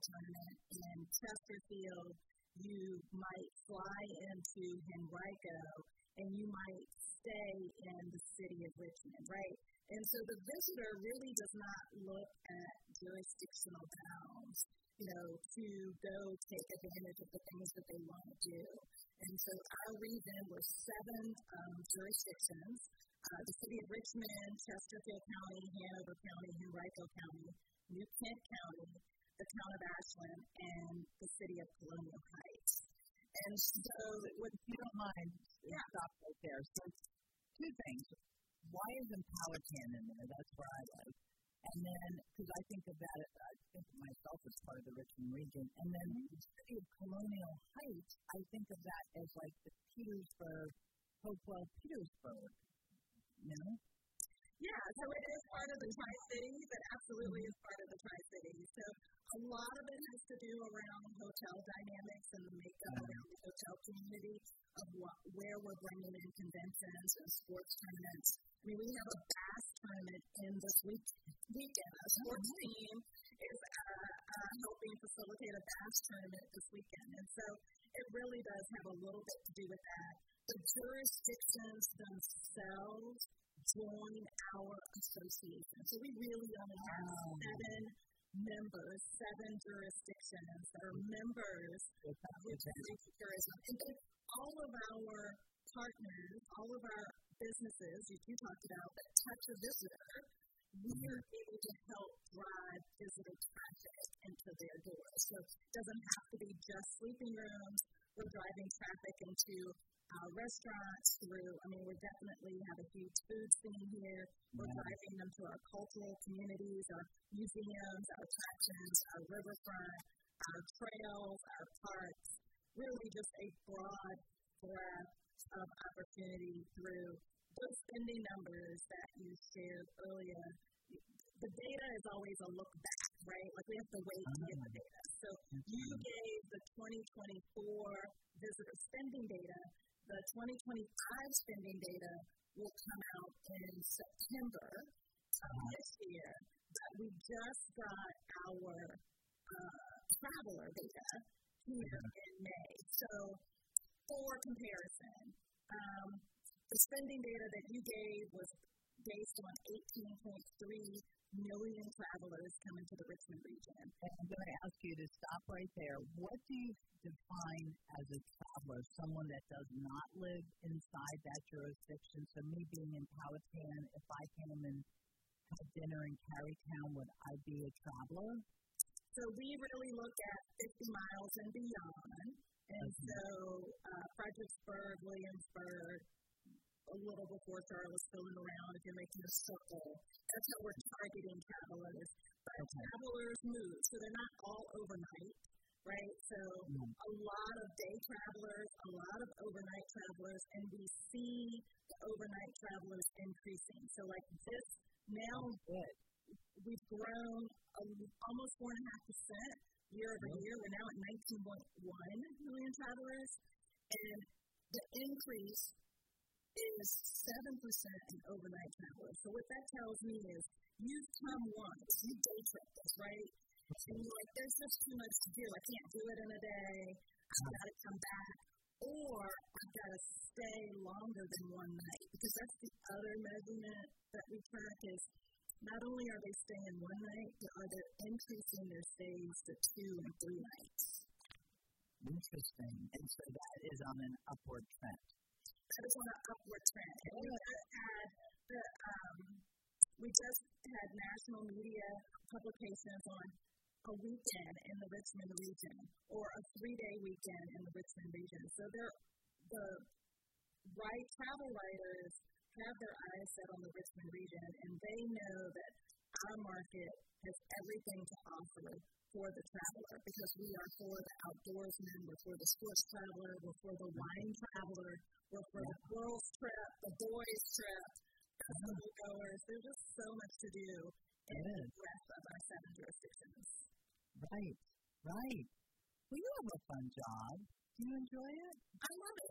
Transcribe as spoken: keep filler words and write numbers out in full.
tournament in Chesterfield, you might fly into Henrico, and you might stay in the city of Richmond, right? And so the visitor really does not look at jurisdictional bounds, you know, to go take advantage of the things that they want to do. And so our region was seven um, jurisdictions, uh, the city of Richmond, Chesterfield County, Hanover County, Henrico County, New Kent County, the town of Ashland, and the city of Colonial Heights. And so, if you don't mind, yeah. stop right there. So, two things. Why isn't Powhatan in there? That's where I live. And then, because I think of that, I think of myself as part of the Richmond region. And then the city of Colonial Heights, I think of that as like the Petersburg, Hopewell, Petersburg. You know? Yeah, so it is part of the Tri-Cities. It absolutely is part of the Tri-Cities. So a lot of it has to do around hotel dynamics and the makeup mm-hmm. around the hotel community of what, where we're bringing in conventions and sports tournaments. I mean, we have a bass tournament in this week, weekend. A sports mm-hmm. team is uh, uh, helping facilitate a bass tournament this weekend. And so it really does have a little bit to do with that. The jurisdictions themselves join our association. So we really only have oh. seven members, seven jurisdictions that are members of Richmond Tourism. And then all of our partners, all of our businesses, as you talked about, that touch a visitor, we are able to help drive visitor traffic into their doors. So it doesn't have to be just sleeping rooms. We're driving traffic into our restaurants through, I mean, we definitely have a huge food scene here. We're yeah. driving them to our cultural communities, our museums, our attractions, our riverfront, our trails, our parks, really just a broad breadth of opportunity through those spending numbers that you shared earlier. The data is always a look back, right? Like we have to wait to get the data. So you gave the twenty twenty-four visitor spending data. The twenty twenty-five spending data will come out in September of this year, but we just got our uh, traveler data here in May. So for comparison, um, the spending data that you gave was based on eighteen point three million travelers coming to the Richmond region. And I'm going to ask you to stop right there. What do you define as a traveler, someone that does not live inside that jurisdiction? So me being in Powhatan, if I came and had dinner in Carytown, would I be a traveler? So we really look at fifty miles and beyond. And okay. so uh, Fredericksburg, Williamsburg, a little before Charlottesville and around, if you're making a circle. That's how we're targeting travelers. But okay. travelers move, so they're not all overnight, right? So mm. a lot of day travelers, a lot of overnight travelers, and we see the overnight travelers increasing. So like this now, good. We've grown um, almost four point five percent year over mm. year. We're now at nineteen point one million travelers, and the increase is seven percent in overnight travelers. So what that tells me is you've come once, you day trip this, right? And you're like, there's just too much to do. I can't do it in a day. I've got to come back. Or I've got to stay longer than one night. Because that's the other measurement that we track is not only are they staying one night, but are they increasing their stays to two and three nights. Interesting. And so that is on an upward trend. That is on an upward trend. And we just had the, um, we just had national media publications on a weekend in the Richmond region or a three-day weekend in the Richmond region. So they're, the right travel writers have their eyes set on the Richmond region, and they know that our market has everything to offer for the traveler because we are for the outdoorsman, we're for the sports traveler, we're for the wine traveler, we're for the girls' trip, the boys' trip, festival goers. There's just so much to do in the rest of our seven jurisdictions. Right, right. Well, you have a fun job. Do you enjoy it? I love it.